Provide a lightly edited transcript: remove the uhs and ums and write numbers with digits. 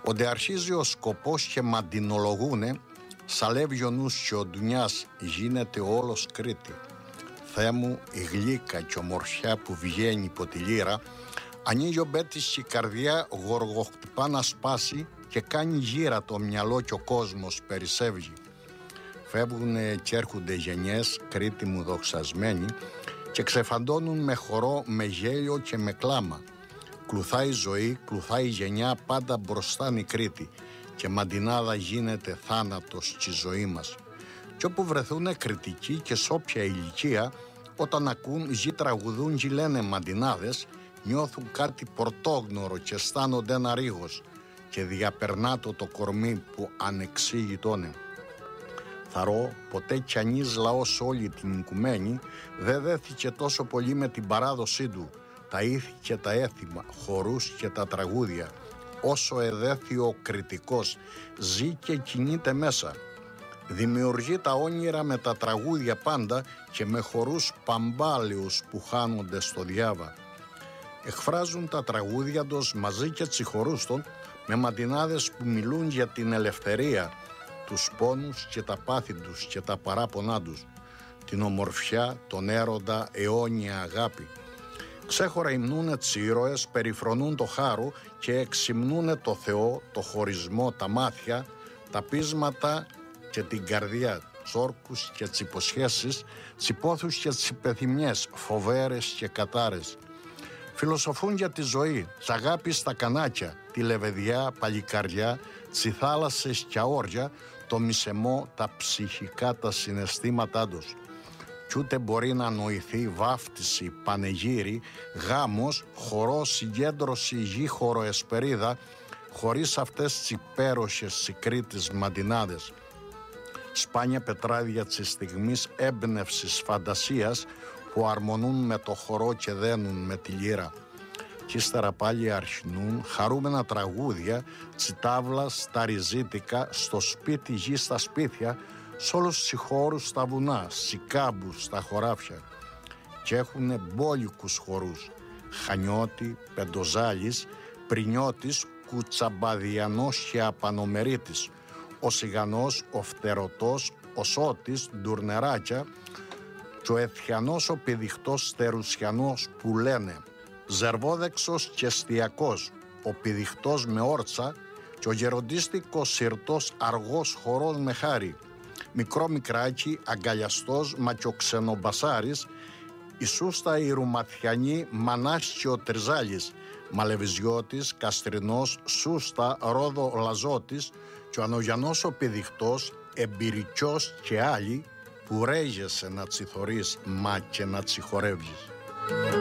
Όντε αρχίζει ο σκοπός και μαντινολογούνε, σαλεύει ο νους και ο ντουνιάς, γίνεται όλος Κρήτη. Θεέ μου, η γλύκα και ομορφιά που βγαίνει υπό τη λύρα, ανοίγει ο μπέτης και η καρδιά γοργοχτυπά να σπάσει και κάνει γύρα το μυαλό και ο κόσμος περισσεύγει. Φεύγουνε και έρχονται γενιές, Κρήτη μου δοξασμένοι, και ξεφαντώνουν με χορό, με γέλιο και με κλάμα. Κλουθάει η ζωή, κλουθάει η γενιά, πάντα μπροστά είναι η Κρήτη, και μαντινάδα γίνεται θάνατος στη ζωή μας. Κι όπου βρεθούνε κριτικοί και σ' όποια ηλικία, όταν ακούν γη τραγουδούν και λένε μαντινάδες, νιώθουν κάτι πρωτόγνωρο και αισθάνονται ένα ρίγος και διαπερνά το κορμί που ανεξήγητώνε. Θαρώ, ποτέ κι ανής λαός όλη την οικουμένη δεν δέθηκε τόσο πολύ με την παράδοσή του, τα ήθη και τα έθιμα, χορούς και τα τραγούδια, όσο εδέθη ο κριτικός, ζει και κινείται μέσα. Δημιουργεί τα όνειρα με τα τραγούδια πάντα και με χορούς παμπάλιους που χάνονται στο διάβα. Εκφράζουν τα τραγούδια τους μαζί και τσιχορούς των με μαντινάδες που μιλούν για την ελευθερία, τους πόνους και τα πάθη τους και τα παράπονά τους, την ομορφιά, τον έρωτα, αιώνια αγάπη. Ξέχωρα υμνούνε τις ήρωες, περιφρονούν το χάρο και εξυμνούνε το Θεό, το χωρισμό, τα μάτια, τα πείσματα και την καρδιά, τους όρκους και τις υποσχέσεις, τις υπόθους και τις υπεθυμιές, φοβέρες και κατάρες. Φιλοσοφούν για τη ζωή, της αγάπης στα κανάκια, τη λεβεδιά, παλικαριά, τις θάλασσες και αόρια, το μισεμό, τα ψυχικά τα συναισθήματά τους. Κι ούτε μπορεί να νοηθεί βάφτιση, πανεγύρι, γάμος, χορό, συγκέντρωση, γη χοροεσπερίδα, χωρίς αυτές τις υπέροχες συγκρίτες μαντινάδες. Σπάνια πετράδια της στιγμής έμπνευσης φαντασίας που αρμονούν με το χορό και δένουν με τη λύρα. Κι ύστερα πάλι αρχινούν χαρούμενα τραγούδια, τσιτάβλα, στα ριζίτικα, στο σπίτι γη στα σπίτια, σ' όλους τους χώρους στα βουνά, σικάμπους στα χωράφια. Και έχουνε μπόλικους χορούς, Χανιώτη, Πεντοζάλης, Πρινιώτης, Κουτσαμπαδιανός και Απανομερίτης, ο Σιγανός, ο Φτερωτός, ο Σώτης, Ντουρνεράκια, και ο Εθιανός ο πηδιχτός Στερουσιανός που λένε, Ζερβόδεξος και Εστιακός, ο πηδιχτός με όρτσα και ο γεροντίστικος συρτός αργός χορός με χάρη, μικρό μικράκι, αγκαλιαστός μα και ο ξενομπασάρης, η Σούστα η Ρουμαθιανή, Μανάς και ο Τριζάλης, Μαλεβιζιώτης, Καστρινός, Σούστα, Ρόδο Λαζώτης και ο Ανογιανός ο πηδιχτός, Εμπειρικιός και άλλοι που ρέγεσαι να τσιθωρείς μα και να τσιχορεύεις.